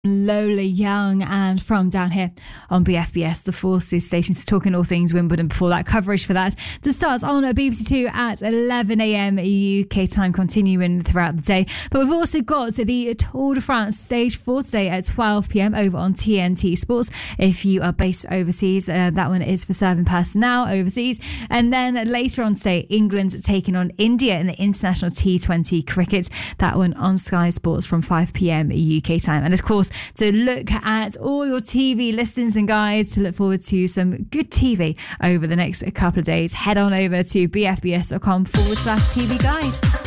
Lola Young, and from down here on BFBS, the Forces stations, talking all things Wimbledon before that. Coverage for that to start on BBC Two at 11 a.m. UK time, continuing throughout the day. But we've also got the Tour de France stage 4 today at 12 p.m. over on TNT Sports. If you are based overseas, that one is for serving personnel overseas. And then later on today, England taking on India in the international T20 cricket. That one on Sky Sports from 5 p.m. UK time. And of course, to look at all your TV listings and guides, to look forward to some good TV over the next couple of days, head on over to bfbs.com/TV guide.